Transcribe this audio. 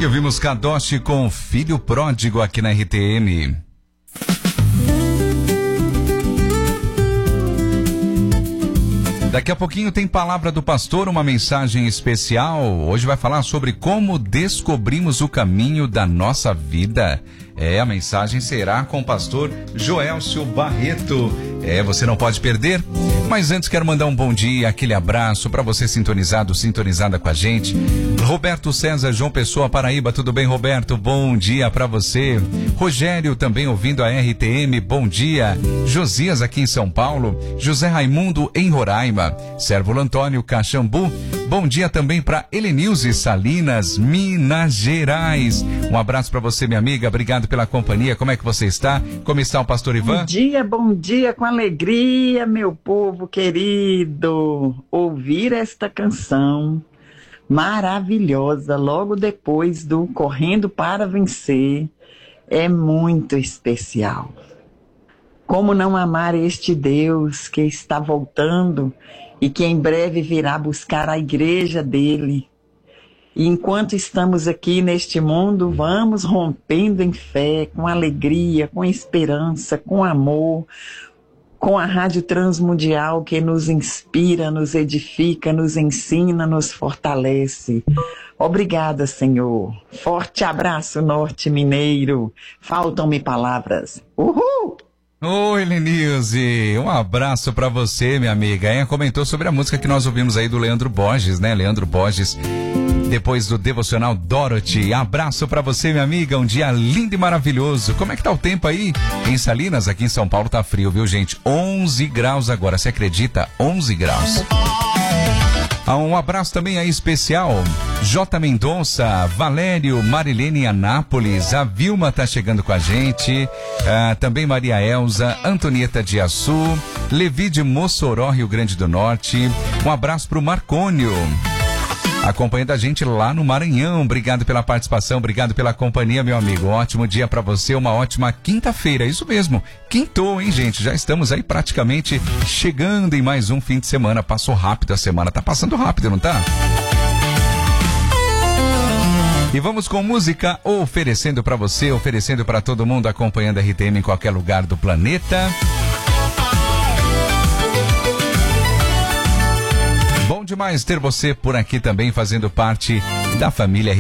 E ouvimos Kadosh com Filho Pródigo aqui na RTM. Daqui a pouquinho tem Palavra do Pastor, uma mensagem especial. Hoje vai falar sobre como descobrimos o caminho da nossa vida. A mensagem será com o pastor Joelcio Barreto. Você não pode perder. Mas antes quero mandar um bom dia, aquele abraço para você sintonizada com a gente. Roberto César, João Pessoa, Paraíba, tudo bem, Roberto? Bom dia para você. Rogério também ouvindo a RTM, bom dia. Josias aqui em São Paulo, José Raimundo em Roraima, Sérvulo Antônio, Caxambu. Bom dia também para Helenilze Salinas, Minas Gerais. Um abraço para você, minha amiga, obrigado pela companhia. Como é que você está? Como está o pastor Ivan? Bom dia, com alegria, meu povo querido. Ouvir esta canção maravilhosa logo depois do Correndo para Vencer é muito especial. Como não amar este Deus que está voltando e que em breve virá buscar a igreja dele? E enquanto estamos aqui neste mundo, vamos rompendo em fé, com alegria, com esperança, com amor, com a Rádio Transmundial que nos inspira, nos edifica, nos ensina, nos fortalece. Obrigada, Senhor. Forte abraço, Norte Mineiro. Faltam-me palavras. Uhul! Oi, Lenilze, um abraço pra você, minha amiga. Comentou sobre a música que nós ouvimos aí do Leandro Borges, né? Leandro Borges, depois do devocional Dorothy. Abraço pra você, minha amiga, um dia lindo e maravilhoso. Como é que tá o tempo aí? Em Salinas, aqui em São Paulo, tá frio, viu, gente? 11 graus agora, você acredita? 11 graus. Um abraço também aí especial, J. Mendonça, Valério, Marilene Anápolis, a Vilma tá chegando com a gente, também Maria Elza, Antonieta de Açu, Levi de Mossoró, Rio Grande do Norte. Um abraço pro Marcônio, acompanhando a gente lá no Maranhão. Obrigado pela participação, obrigado pela companhia, meu amigo. Um ótimo dia pra você, uma ótima quinta-feira. Isso mesmo, quintou, hein, gente? Já estamos aí praticamente chegando em mais um fim de semana. Passou rápido a semana, tá passando rápido, não tá? E vamos com música, oferecendo pra você, oferecendo pra todo mundo acompanhando a RTM em qualquer lugar do planeta. Bom demais ter você por aqui também, fazendo parte da família